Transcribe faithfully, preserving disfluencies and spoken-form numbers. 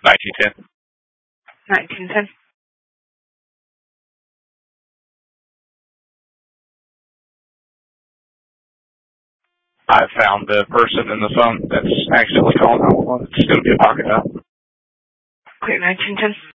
nineteen ten. nineteen ten. I found the person in the phone that's accidentally calling nine one one. It's going to be a pocket dial. Clear nineteen ten.